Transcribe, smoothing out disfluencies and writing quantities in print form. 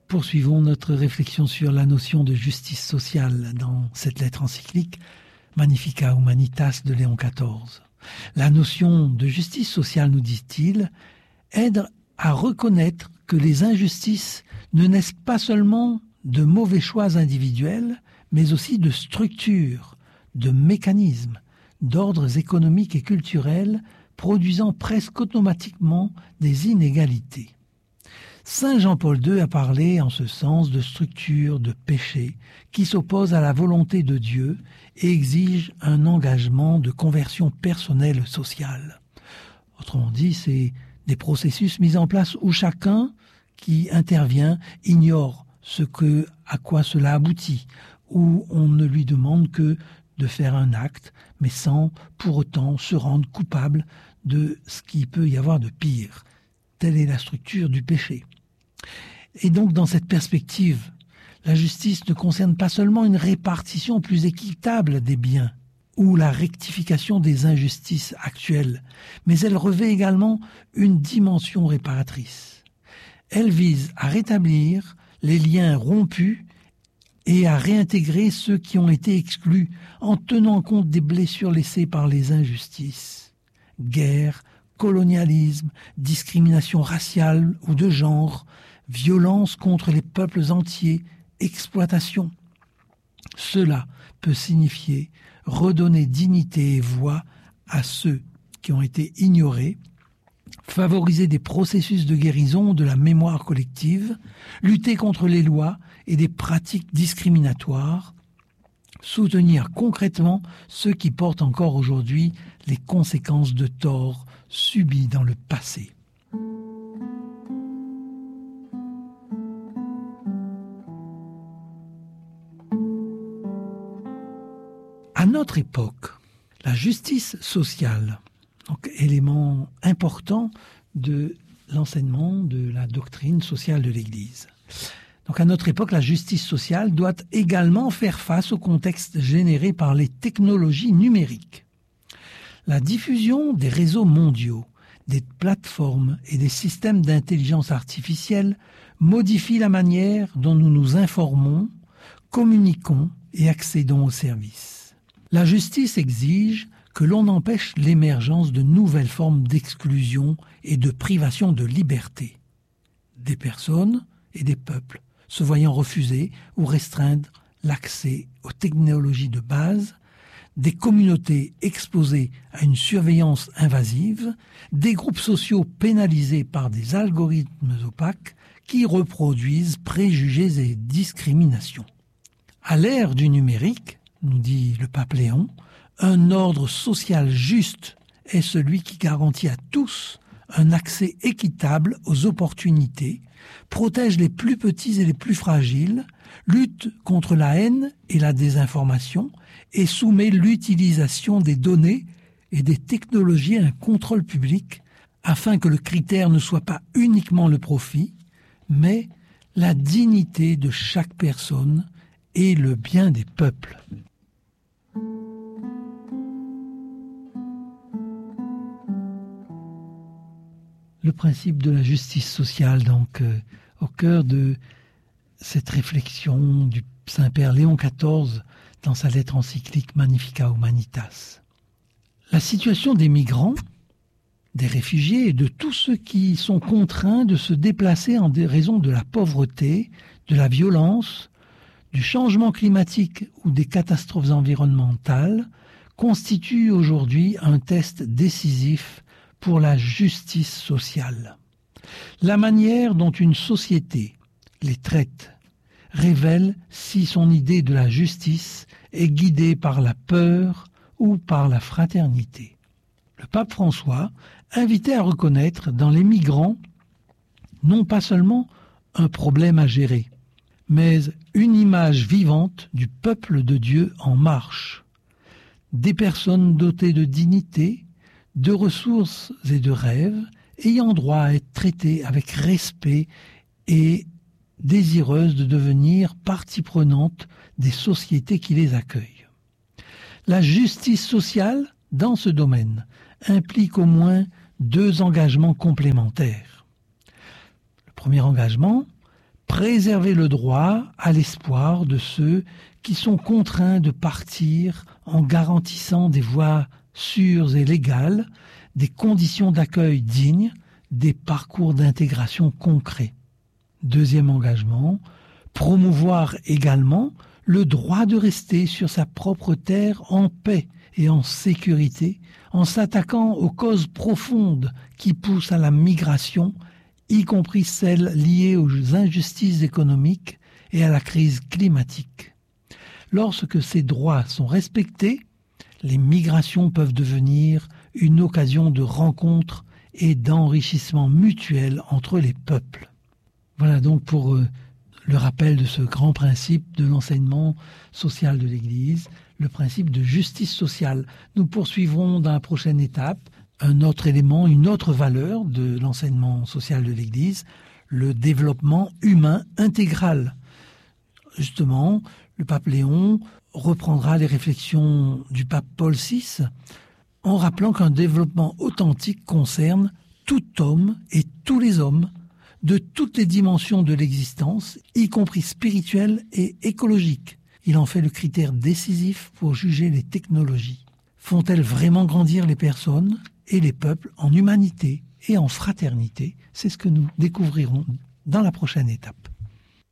Poursuivons notre réflexion sur la notion de justice sociale dans cette lettre encyclique Magnificat Humanitas de Léon XIV. La notion de justice sociale, nous dit-il, aide à reconnaître que les injustices ne naissent pas seulement de mauvais choix individuels, mais aussi de structures, de mécanismes, d'ordres économiques et culturels produisant presque automatiquement des inégalités. Saint Jean-Paul II a parlé en ce sens de structures de péché qui s'opposent à la volonté de Dieu et exigent un engagement de conversion personnelle sociale. Autrement dit, c'est des processus mis en place où chacun qui intervient ignore à quoi cela aboutit, où on ne lui demande que de faire un acte, mais sans pour autant se rendre coupable de ce qu'il peut y avoir de pire. Telle est la structure du péché. Et donc, dans cette perspective, la justice ne concerne pas seulement une répartition plus équitable des biens ou la rectification des injustices actuelles, mais elle revêt également une dimension réparatrice. Elle vise à rétablir les liens rompus et à réintégrer ceux qui ont été exclus en tenant compte des blessures laissées par les injustices. Guerre, colonialisme, discrimination raciale ou de genre, violence contre les peuples entiers, exploitation. Cela peut signifier redonner dignité et voix à ceux qui ont été ignorés, favoriser des processus de guérison de la mémoire collective, lutter contre les lois et des pratiques discriminatoires, soutenir concrètement ceux qui portent encore aujourd'hui les conséquences de torts subis dans le passé. À notre époque, la justice sociale, donc élément important de l'enseignement de la doctrine sociale de l'Église. Donc à notre époque, la justice sociale doit également faire face au contexte généré par les technologies numériques. La diffusion des réseaux mondiaux, des plateformes et des systèmes d'intelligence artificielle modifie la manière dont nous nous informons, communiquons et accédons aux services. La justice exige que l'on empêche l'émergence de nouvelles formes d'exclusion et de privation de liberté des personnes et des peuples, se voyant refuser ou restreindre l'accès aux technologies de base, des communautés exposées à une surveillance invasive, des groupes sociaux pénalisés par des algorithmes opaques qui reproduisent préjugés et discriminations. À l'ère du numérique, nous dit le pape Léon, un ordre social juste est celui qui garantit à tous un accès équitable aux opportunités, protège les plus petits et les plus fragiles, lutte contre la haine et la désinformation et soumet l'utilisation des données et des technologies à un contrôle public afin que le critère ne soit pas uniquement le profit, mais la dignité de chaque personne et le bien des peuples. Le principe de la justice sociale, donc, au cœur de cette réflexion du Saint-Père Léon XIV dans sa lettre encyclique Magnificat Humanitas. La situation des migrants, des réfugiés et de tous ceux qui sont contraints de se déplacer en raison de la pauvreté, de la violence, du changement climatique ou des catastrophes environnementales constitue aujourd'hui un test décisif pour la justice sociale. La manière dont une société les traite révèle si son idée de la justice est guidée par la peur ou par la fraternité. Le pape François invitait à reconnaître dans les migrants non pas seulement un problème à gérer, mais une image vivante du peuple de Dieu en marche. Des personnes dotées de dignité, de ressources et de rêves, ayant droit à être traitées avec respect et désireuses de devenir partie prenante des sociétés qui les accueillent. La justice sociale, dans ce domaine, implique au moins 2 engagements complémentaires. Le premier engagement, préserver le droit à l'espoir de ceux qui sont contraints de partir en garantissant des voies sûres et légales, des conditions d'accueil dignes, des parcours d'intégration concrets. Deuxième engagement, promouvoir également le droit de rester sur sa propre terre en paix et en sécurité, en s'attaquant aux causes profondes qui poussent à la migration, y compris celles liées aux injustices économiques et à la crise climatique. Lorsque ces droits sont respectés, les migrations peuvent devenir une occasion de rencontre et d'enrichissement mutuel entre les peuples. Voilà donc pour le rappel de ce grand principe de l'enseignement social de l'Église, le principe de justice sociale. Nous poursuivrons dans la prochaine étape un autre élément, une autre valeur de l'enseignement social de l'Église, le développement humain intégral. Justement, le pape Léon reprendra les réflexions du pape Paul VI en rappelant qu'un développement authentique concerne tout homme et tous les hommes de toutes les dimensions de l'existence, y compris spirituelle et écologique. Il en fait le critère décisif pour juger les technologies. Font-elles vraiment grandir les personnes et les peuples en humanité et en fraternité? C'est ce que nous découvrirons dans la prochaine étape.